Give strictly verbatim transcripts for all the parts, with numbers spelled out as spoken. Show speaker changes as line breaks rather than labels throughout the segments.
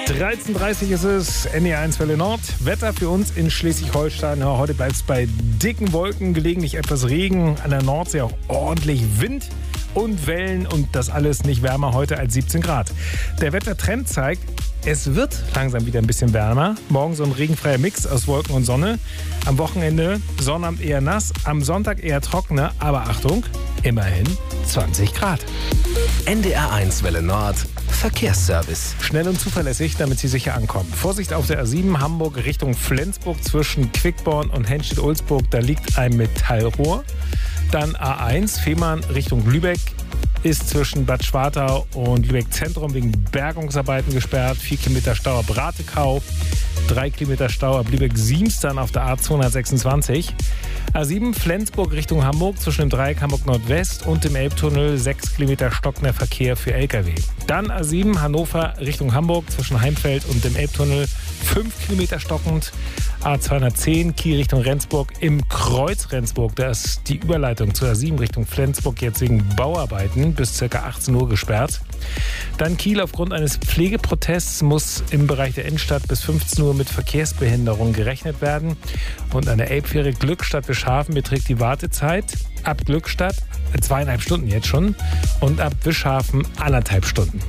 dreizehn Uhr dreißig ist es, N D R eins Welle Nord. Wetter für uns in Schleswig-Holstein. Ja, heute bleibt es bei dicken Wolken, gelegentlich etwas Regen, an der Nordsee auch ordentlich Wind und Wellen und das alles nicht wärmer heute als siebzehn Grad. Der Wettertrend zeigt, es wird langsam wieder ein bisschen wärmer. Morgen so ein regenfreier Mix aus Wolken und Sonne. Am Wochenende Sonnabend eher nass, am Sonntag eher trockener, aber Achtung, immerhin zwanzig Grad.
N D R eins Welle Nord, Verkehrsservice.
Schnell und zuverlässig, damit Sie sicher ankommen. Vorsicht auf der A sieben Hamburg Richtung Flensburg zwischen Quickborn und Henstedt-Ulzburg. Da liegt ein Metallrohr. Dann A eins Fehmarn Richtung Lübeck ist zwischen Bad Schwartau und Lübeck Zentrum wegen Bergungsarbeiten gesperrt. vier Kilometer Stau ab Ratekau, drei Kilometer Stau ab Lübeck-Siems, dann auf der A zweihundertsechsundzwanzig. A sieben Flensburg Richtung Hamburg zwischen dem Dreieck Hamburg Nordwest und dem Elbtunnel, sechs Kilometer stockender Verkehr für L K W. Dann A sieben Hannover Richtung Hamburg zwischen Heimfeld und dem Elbtunnel, fünf Kilometer stockend. A zweihundertzehn Kiel Richtung Rendsburg im Kreuz Rendsburg. Da ist die Überleitung zur A sieben Richtung Flensburg jetzt wegen Bauarbeiten bis ca. achtzehn Uhr gesperrt. Dann Kiel aufgrund eines Pflegeprotests muss im Bereich der Innenstadt bis fünfzehn Uhr mit Verkehrsbehinderung gerechnet werden. Und an der Elbfähre Glückstadt Wischhafen beträgt die Wartezeit ab Glückstadt zweieinhalb Stunden jetzt schon und ab Wischhafen anderthalb Stunden.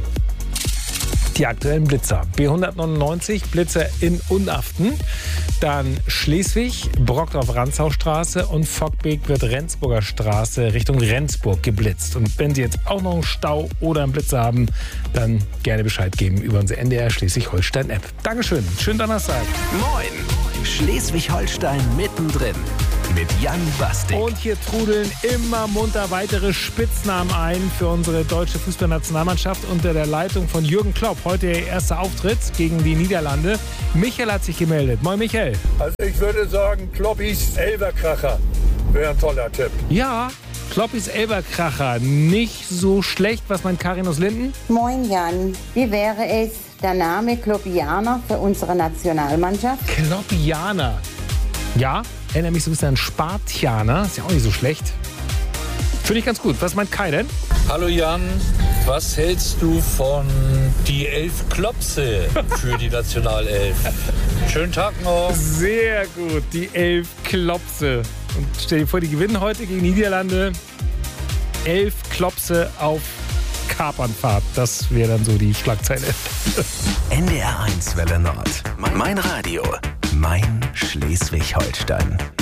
Die aktuellen Blitzer. B hundertneunundneunzig, Blitzer in Unaften. Dann Schleswig, Brockdorf-Ranzau-Straße und Fockbeek wird Rendsburger Straße Richtung Rendsburg geblitzt. Und wenn Sie jetzt auch noch einen Stau oder einen Blitzer haben, dann gerne Bescheid geben über unsere N D R Schleswig-Holstein-App. Dankeschön, schönen Donnerstag.
Moin, Schleswig-Holstein mittendrin mit Jan Bastik.
Und hier trudeln immer munter weitere Spitznamen ein für unsere deutsche Fußballnationalmannschaft unter der Leitung von Jürgen Klopp. Heute ihr erster Auftritt gegen die Niederlande. Michael hat sich gemeldet. Moin Michael.
Also ich würde sagen, Kloppis Elberkracher wäre ein toller Tipp.
Ja, Kloppis Elberkracher. Nicht so schlecht. Was meint Karin aus Linden?
Moin Jan. Wie wäre es der Name Kloppianer für unsere Nationalmannschaft?
Kloppianer. Ja, erinnere mich so ein bisschen an Spartianer. Ist ja auch nicht so schlecht. Finde ich ganz gut. Was meint Kai denn?
Hallo Jan, was hältst du von die Elf Klopse für die Nationalelf? Schönen Tag noch.
Sehr gut, die Elf Klopse. Und stell dir vor, die gewinnen heute gegen Niederlande. Elf Klopse auf Kapernfahrt. Das wäre dann so die Schlagzeile.
N D R eins Welle Nord. Mein Radio. Mein Schleswig-Holstein.